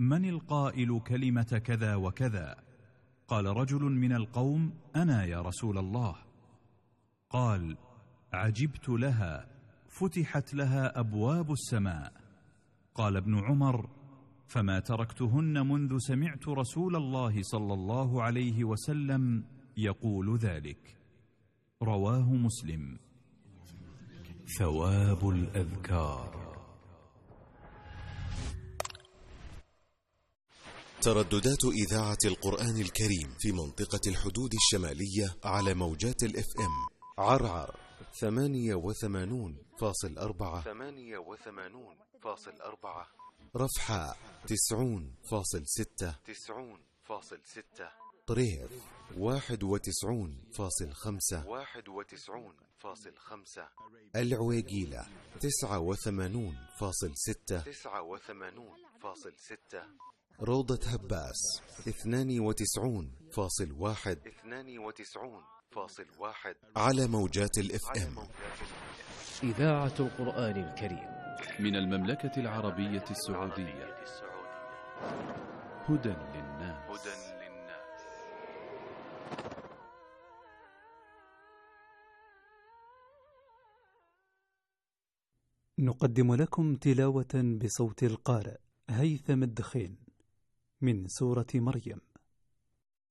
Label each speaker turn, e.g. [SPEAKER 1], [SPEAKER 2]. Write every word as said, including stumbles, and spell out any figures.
[SPEAKER 1] من القائل كلمة كذا وكذا؟ قال رجل من القوم: أنا يا رسول الله. قال: عجبت لها، فتحت لها أبواب السماء. قال ابن عمر: فما تركتهن منذ سمعت رسول الله صلى الله عليه وسلم يقول ذلك. رواه مسلم. ثواب الأذكار.
[SPEAKER 2] ترددات إذاعة القرآن الكريم في منطقة الحدود الشمالية على موجات الاف ام: عرعر ثمانية وثمانون فاصل أربعة ثمانية وثمانون فاصل أربعة، رفحاء تسعون فاصل ستة تسعون فاصل ستة، طريف واحد وتسعون فاصل خمسة واحد وتسعون فاصل خمسة، العويقيلة تسعة وثمانون فاصل ستة تسعة وثمانون فاصل ستة، روضة هباس اثنان وتسعون فاصل واحد اثنان وتسعون فاصل واحد، على موجات الاف ام.
[SPEAKER 3] إذاعة القرآن الكريم
[SPEAKER 4] من المملكة العربية السعودية. هدى للناس.
[SPEAKER 5] نقدم لكم تلاوة بصوت القارئ هيثم الدخين من سورة مريم.